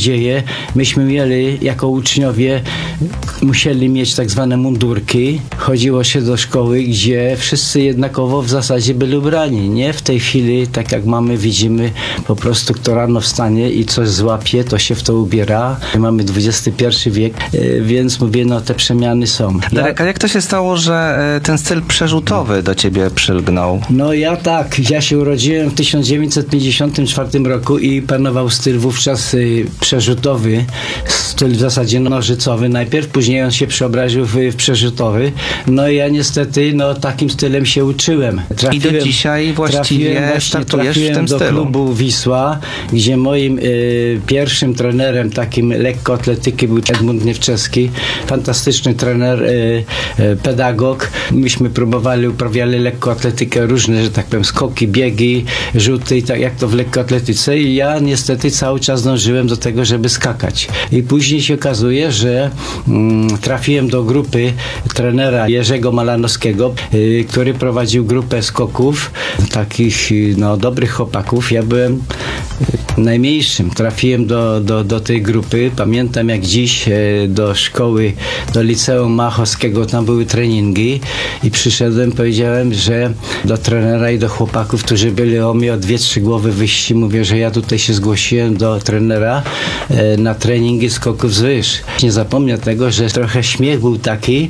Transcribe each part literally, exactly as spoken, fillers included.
dzieje. Myśmy mieli jako uczniowie, musieli mieć tak zwane mundurki. Chodziło się do szkoły, gdzie wszyscy jednakowo w zasadzie byli ubrani. Nie w tej chwili, tak jak mamy, widzimy po prostu, kto rano wstanie i coś złapie, to się w to ubiera. Mamy dwudziesty pierwszy wiek, więc mówię, no te przemiany są. Darek, a jak to się stało, że ten styl przerzutowy do ciebie przylgnął? No ja tak, ja się urodziłem w tysiąc dziewięćset pięćdziesiątym czwartym roku i panował styl wówczas y, przerzutowy, styl w zasadzie nożycowy najpierw, później on się przeobraził w, w przerzutowy. No i ja niestety no takim stylem się uczyłem. Trafiłem, I do dzisiaj właściwie właśnie, startujesz w tym do stylu. klubu Wisła, gdzie moim y, pierwszym trenerem takim lekkoatletyki był Edmund Niewczewski, fantastyczny trener, y, y, pedagog. Myśmy próbowali, uprawiali lekkoatletykę, różne, że tak powiem, skoki, biegi, rzuty, tak jak to w lekkoatletyce, i ja niestety cały czas dążyłem do tego, żeby skakać. I później się okazuje, że mm, trafiłem do grupy trenera Jerzego Malanowskiego, y, który prowadził grupę skoków, takich no, dobrych chłopaków. Ja byłem najmniejszym. Trafiłem do, do, do tej grupy. Pamiętam jak dziś do szkoły, do liceum Machowskiego, tam były treningi i przyszedłem, powiedziałem, że do trenera i do chłopaków, którzy byli o mnie o dwie, trzy głowy wyżsi, mówię, że ja tutaj się zgłosiłem do trenera na treningi skoków z wyż. Nie zapomnę tego, że trochę śmiech był taki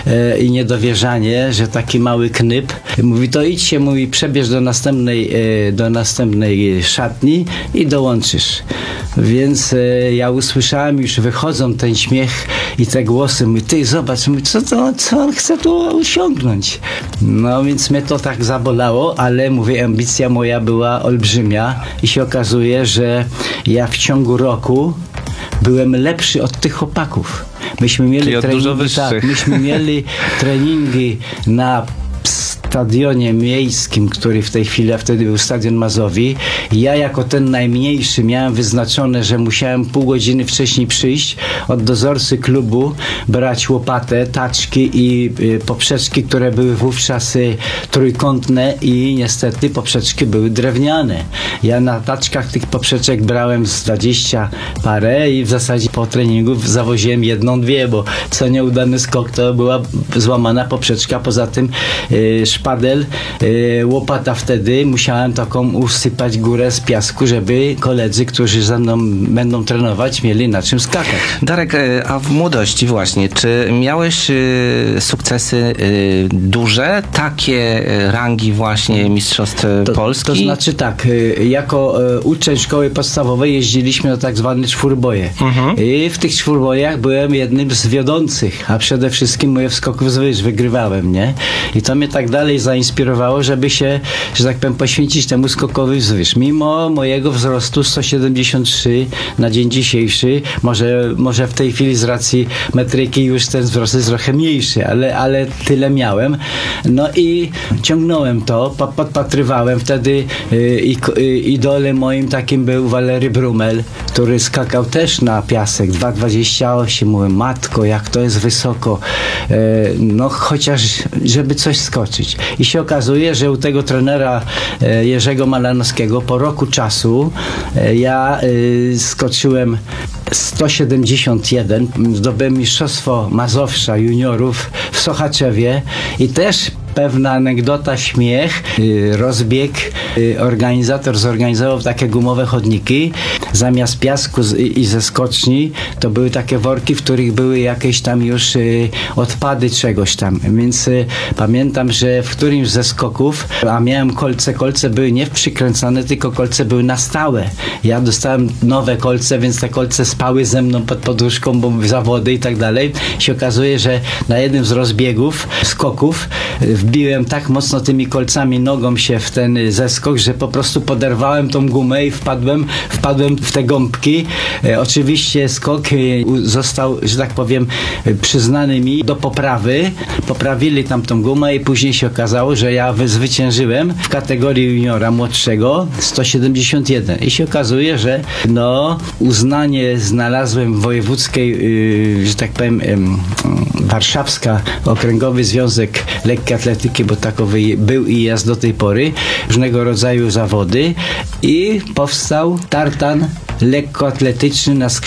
i niedowierzanie, że taki mały knyp. Mówi, to idźcie, mówi, przebierz do następnej, do następnej szatni i dołączysz. Więc e, ja usłyszałem już, wychodzą ten śmiech i te głosy. Mówi, ty zobacz, mówi, co, to, co on chce tu osiągnąć. No więc mnie to tak zabolało, ale mówię, ambicja moja była olbrzymia i się okazuje, że ja w ciągu roku byłem lepszy od tych chłopaków. Myśmy mieli Czyli od treningi, dużo wyższych. tak, myśmy mieli treningi na stadionie miejskim, który w tej chwili, a wtedy był Stadion Mazowi. Ja jako ten najmniejszy miałem wyznaczone, że musiałem pół godziny wcześniej przyjść, od dozorcy klubu brać łopatę, taczki i y, poprzeczki, które były wówczas y, trójkątne i niestety poprzeczki były drewniane. Ja na taczkach tych poprzeczek brałem z dwadzieścia parę i w zasadzie po treningu zawoziłem jedną, dwie, bo co nieudany skok to była złamana poprzeczka. Poza tym y, szpadel, y, łopata wtedy, musiałem taką usypać górę z piasku, żeby koledzy, którzy ze mną będą trenować, mieli na czym skakać. Darek, a w młodości właśnie, czy miałeś y, sukcesy y, duże, takie rangi właśnie mistrzostw to, Polski? To znaczy tak, y, jako y, uczeń szkoły podstawowej jeździliśmy na tak zwane czwórboj. Mhm. I w tych czwórbojach byłem jednym z wiodących, a przede wszystkim moje skoków z wyż wygrywałem, nie? I to mnie tak dalej zainspirowało, żeby się, że tak powiem, poświęcić temu skokowi z wyż. Mimo mojego wzrostu sto siedemdziesiąt trzy na dzień dzisiejszy, może, może w tej chwili z racji metryki już ten wzrost jest trochę mniejszy, ale, ale tyle miałem. No i ciągnąłem to, podpatrywałem. Wtedy y, y, idolem moim takim był Walery Brumel, który skakał też na piasek dwa dwadzieścia osiem. Mówię, matko, jak to jest wysoko. Y, no chociaż, żeby coś skoczyć. I się okazuje, że u tego trenera e, Jerzego Malanowskiego po roku czasu e, ja e, skoczyłem sto siedemdziesiąt jeden, zdobyłem mistrzostwo Mazowsza juniorów w Sochaczewie i też pewna anegdota, śmiech, rozbieg. Organizator zorganizował takie gumowe chodniki. Zamiast piasku i ze skoczni to były takie worki, w których były jakieś tam już odpady czegoś tam. Więc pamiętam, że w którymś ze skoków, a miałem kolce, kolce były nie przykręcane, tylko kolce były na stałe. Ja dostałem nowe kolce, więc te kolce spały ze mną pod poduszką, bo zawody i tak dalej. Się okazuje, że na jednym z rozbiegów, skoków, wbiłem tak mocno tymi kolcami nogą się w ten zeskok, że po prostu poderwałem tą gumę i wpadłem, wpadłem w te gąbki. E, oczywiście skok został, że tak powiem, przyznany mi do poprawy. Poprawili tam tą gumę i później się okazało, że ja zwyciężyłem w kategorii juniora młodszego sto siedemdziesiąt jeden. I się okazuje, że no uznanie znalazłem w wojewódzkiej, yy, że tak powiem, yy, warszawska, Okręgowy Związek Lekkiej Atletyki, bo takowy był i jest do tej pory, różnego rodzaju zawody i powstał tartan lekkoatletyczny na